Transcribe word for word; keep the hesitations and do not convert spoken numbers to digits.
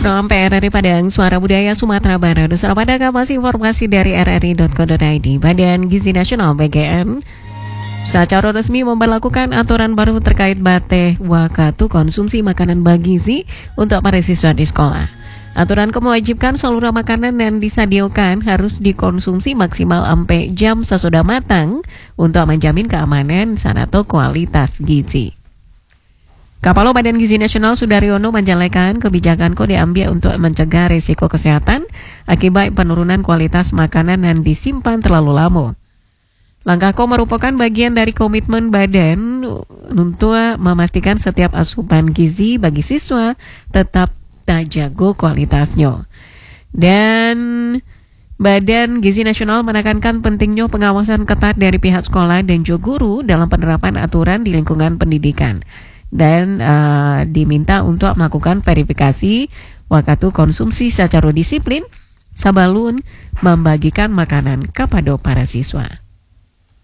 From P R R I Padang, Suara Budaya Sumatera Barat. Selamat datang masih informasi dari r r i dot co dot i d. Badan Gizi Nasional B G N secara resmi memberlakukan aturan baru terkait Bate Waktu konsumsi makanan bergizi untuk para siswa di sekolah. Aturan mewajibkan seluruh makanan yang disediakan harus dikonsumsi maksimal sampai jam sesudah matang untuk menjamin keamanan serta kualitas gizi. Kepala Badan Gizi Nasional Sudaryono menjelaskan kebijakan ko diambil untuk mencegah risiko kesehatan akibat penurunan kualitas makanan yang disimpan terlalu lama. Langkah ko merupakan bagian dari komitmen badan untuk memastikan setiap asupan gizi bagi siswa tetap terjaga kualitasnya. Dan Badan Gizi Nasional menekankan pentingnya pengawasan ketat dari pihak sekolah dan juga guru dalam penerapan aturan di lingkungan pendidikan. Dan uh, diminta untuk melakukan verifikasi waktu konsumsi secara disiplin sebelum membagikan makanan kepada para siswa.